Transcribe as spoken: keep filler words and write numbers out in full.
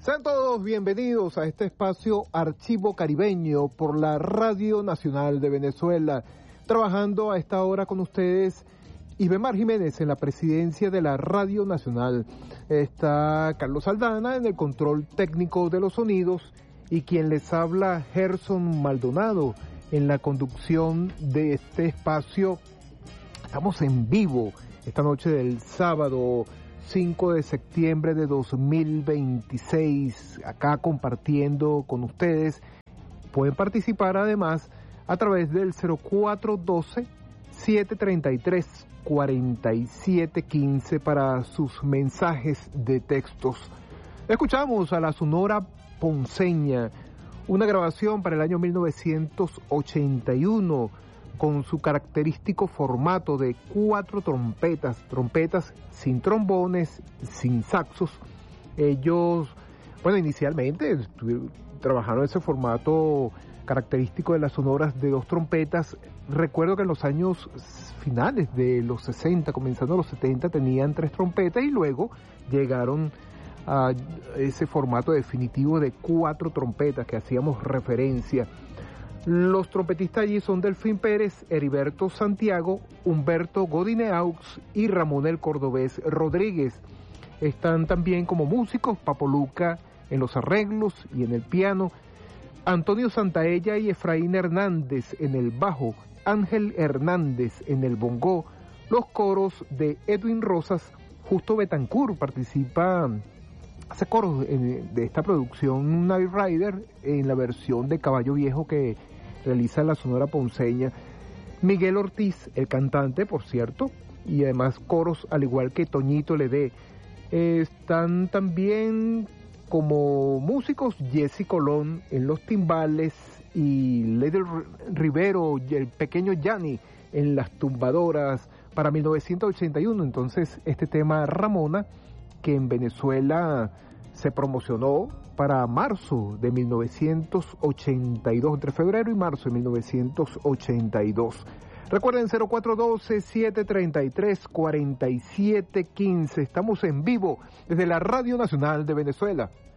Sean todos bienvenidos a este espacio Archivo Caribeño por la Radio Nacional de Venezuela. Trabajando a esta hora con ustedes, Ibemar Jiménez en la presidencia de la Radio Nacional. Está Carlos Aldana en el control técnico de los sonidos y quien les habla, Gerson Maldonado, en la conducción de este espacio. Estamos en vivo esta noche del sábado cinco de septiembre de dos mil veintiséis, acá compartiendo con ustedes. Pueden participar además a través del cero cuatro uno dos, siete tres tres, cuatro siete uno cinco para sus mensajes de textos. Escuchamos a la Sonora Ponceña, una grabación para el año mil novecientos ochenta y uno, con su característico formato de cuatro trompetas, trompetas sin trombones, sin saxos. Ellos, bueno, inicialmente trabajaron ese formato característico de las sonoras de dos trompetas. Recuerdo que en los años finales de los sesenta, comenzando los setenta, tenían tres trompetas y luego llegaron a ese formato definitivo de cuatro trompetas que hacíamos referencia. Los trompetistas allí son Delfín Pérez, Heriberto Santiago, Humberto Godineaux y Ramón el Cordobés Rodríguez. Están también como músicos Papo Luca en los arreglos y en el piano, Antonio Santaella y Efraín Hernández en el bajo, Ángel Hernández en el bongó, los coros de Edwin Rosas. Justo Betancourt participa, hace coros de esta producción Night Rider en la versión de Caballo Viejo que realiza la Sonora Ponceña. Miguel Ortiz, el cantante, por cierto, y además coros al igual que Toñito Ledé. Eh, están también como músicos Jesse Colón en los timbales y Leder Rivero y el pequeño Yanni en las tumbadoras para mil novecientos ochenta y uno. Entonces este tema Ramona, que en Venezuela se promocionó para marzo de mil novecientos ochenta y dos, entre febrero y marzo de mil novecientos ochenta y dos. Recuerden cero cuatro uno dos, siete tres tres, cuatro siete uno cinco. Estamos en vivo desde la Radio Nacional de Venezuela.